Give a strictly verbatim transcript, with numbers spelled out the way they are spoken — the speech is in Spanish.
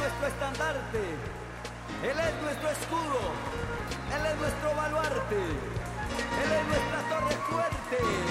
nuestro estandarte, Él es nuestro escudo, Él es nuestro baluarte, Él es nuestra torre fuerte.